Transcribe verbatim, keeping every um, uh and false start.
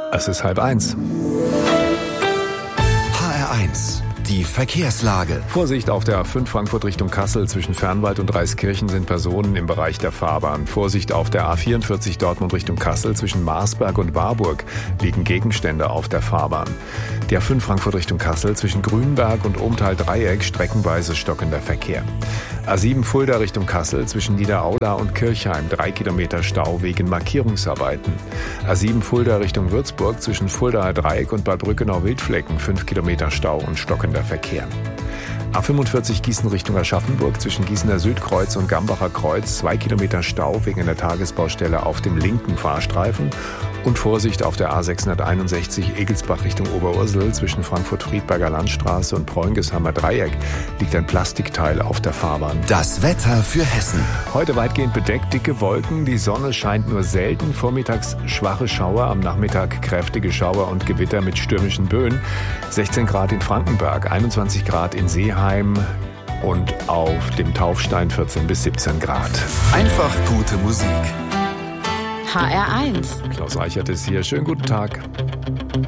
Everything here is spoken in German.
Es ist halb eins. H R eins, die Verkehrslage. Vorsicht auf der A fünf Frankfurt Richtung Kassel. Zwischen Fernwald und Reiskirchen sind Personen im Bereich der Fahrbahn. Vorsicht auf der A vierundvierzig Dortmund Richtung Kassel. Zwischen Marsberg und Warburg liegen Gegenstände auf der Fahrbahn. Die A fünf Frankfurt Richtung Kassel. Zwischen Grünberg und Ohmtal-Dreieck streckenweise stockender Verkehr. A sieben Fulda Richtung Kassel. Zwischen Niederaula und Kirchheim drei Kilometer Stau wegen Markierungsarbeiten. A sieben Fulda Richtung Würzburg. Zwischen Fuldaer Dreieck und Bad Brückenau-Wildflecken fünf Kilometer Stau und stockender Verkehr. A fünfundvierzig Gießen Richtung Aschaffenburg. Zwischen Gießener Südkreuz und Gambacher Kreuz zwei Kilometer Stau wegen einer Tagesbaustelle auf dem linken Fahrstreifen. Und Vorsicht auf der A sechshunderteinundsechzig Egelsbach Richtung Oberursel. Zwischen Frankfurt-Friedberger Landstraße und Preungesheimer Dreieck liegt ein Plastikteil auf der Fahrbahn. Das Wetter für Hessen. Heute weitgehend bedeckt, dicke Wolken, die Sonne scheint nur selten. Vormittags schwache Schauer, am Nachmittag kräftige Schauer und Gewitter mit stürmischen Böen. sechzehn Grad in Frankenberg, einundzwanzig Grad in Seeheim und auf dem Taufstein vierzehn bis siebzehn Grad. Einfach gute Musik. H R eins. Klaus Reichert ist hier. Schönen guten Tag.